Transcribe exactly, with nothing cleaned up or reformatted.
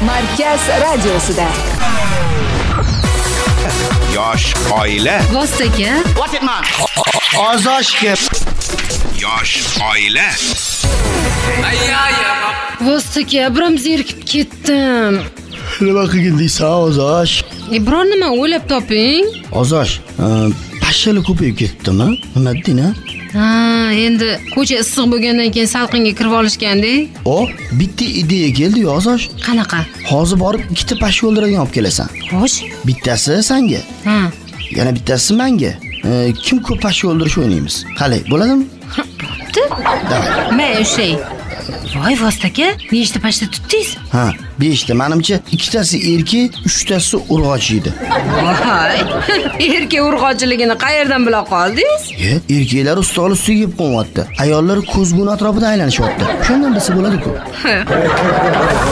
Markaz radiosida. Yosh oila. Vostoka. What it man? Ozoshga. Yosh oila. Vostoka, biram zerikib ketdim. Nima qilgin deysan, Ozosh? E, biror nima o'ylab toping. Ozosh, pashshali ko'payib ketdimi? Nima deding, ha? Ha, endi ko'cha issiq bo'lgandan keyin salqinga kirib olishganda. O, bitta ideya keldi, Ozosh. Qanaqa? Hozir borib ikkita pashsha o'ldiradigan olib kelasan. Xo'sh. Bittasi senga. Ha. Yana bittasi menga. E, kim ko'p pashsha o'ldirish o'ynaymiz. Qale, bo'ladimi? Davay. Men o'shay. Voy Vostoka, nechta pashsha tutdingiz? Ha, beshta. Menimcha ikkitasi erkak, uchtasi urg'och edi. Voy. Erkak urg'ochiligini qayerdan bila qoldingiz? E, erkaklar ustol ustiga kelib qo'yapti. Ayollar ko'zguni atrofida aylanishyapti. Shundan bilsa bo'ladi-ku.